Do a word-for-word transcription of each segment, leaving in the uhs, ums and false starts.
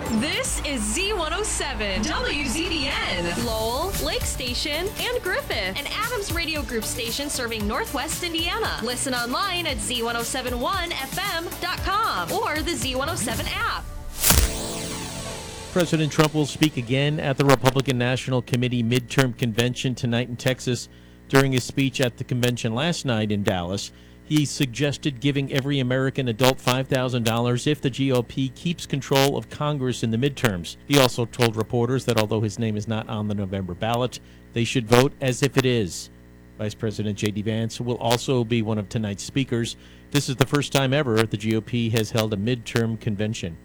This is Z one oh seven, W Z B N, Lowell, Lake Station, and Griffith, an Adams Radio Group station serving Northwest Indiana. Listen online at Z ten seventy-one F M dot com or the Z one oh seven app. President Trump will speak again at the Republican National Committee midterm convention tonight in Texas. During his speech at the convention last night in Dallas, he suggested giving every American adult five thousand dollars if the G O P keeps control of Congress in the midterms. He also told reporters that although his name is not on the November ballot, they should vote as if it is. Vice President J D Vance will also be one of tonight's speakers. This is the first time ever the G O P has held a midterm convention.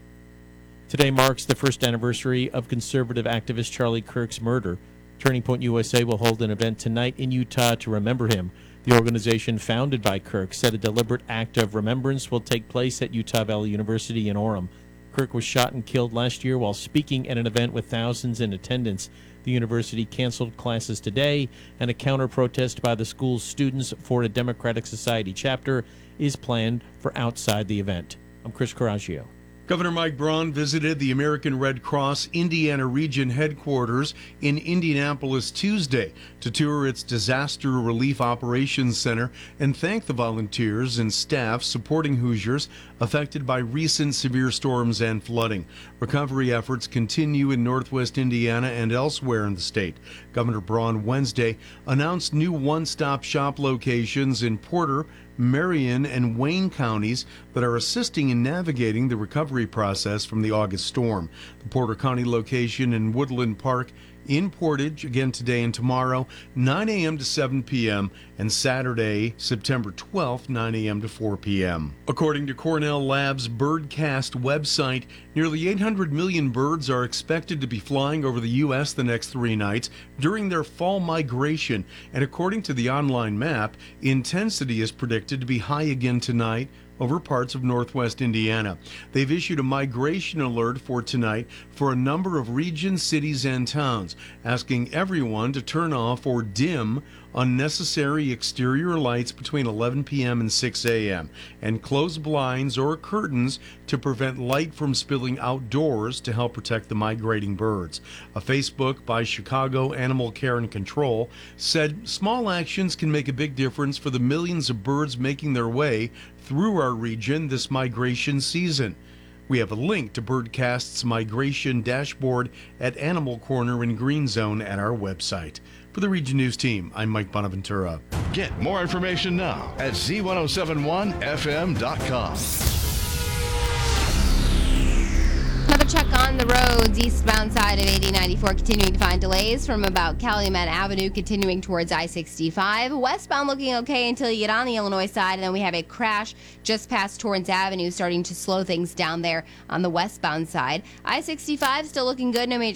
Today marks the first anniversary of conservative activist Charlie Kirk's murder. Turning Point U S A will hold an event tonight in Utah to remember him. The organization founded by Kirk said a deliberate act of remembrance will take place at Utah Valley University in Orem. Kirk was shot and killed last year while speaking at an event with thousands in attendance. The university canceled classes today, and a counter-protest by the school's students for a Democratic Society chapter is planned for outside the event. I'm Chris Coraggio. Governor Mike Braun visited the American Red Cross Indiana Region headquarters in Indianapolis Tuesday to tour its Disaster Relief Operations Center and thank the volunteers and staff supporting Hoosiers affected by recent severe storms and flooding. Recovery efforts continue in northwest Indiana and elsewhere in the state. Governor Braun Wednesday announced new one-stop shop locations in Porter, Marion, and Wayne counties that are assisting in navigating the recovery process from the August storm. The Porter County location in Woodland Park in Portage, again today and tomorrow, nine a.m. to seven p.m., and Saturday, September twelfth, nine a.m. to four p.m. According to Cornell Labs' Birdcast website, nearly eight hundred million birds are expected to be flying over the U S the next three nights during their fall migration, and according to the online map, intensity is predicted to be high again tonight over parts of northwest Indiana. They've issued a migration alert for tonight for a number of regions, cities, and towns, asking everyone to turn off or dim unnecessary exterior lights between eleven p.m. and six a.m. and close blinds or curtains to prevent light from spilling outdoors to help protect the migrating birds. A Facebook by Chicago Animal Care and Control said small actions can make a big difference for the millions of birds making their way through our region this migration season. We have a link to Birdcast's migration dashboard at Animal Corner and Green Zone at our website. For the Region News Team, I'm Mike Bonaventura. Get more information now at Z ten seventy-one F M dot com. Another check on the roads, eastbound side of eighty ninety-four, continuing to find delays from about Calumet Avenue, continuing towards I sixty-five. Westbound looking okay until you get on the Illinois side, and then we have a crash just past Torrance Avenue, starting to slow things down there on the westbound side. I sixty-five still looking good, no major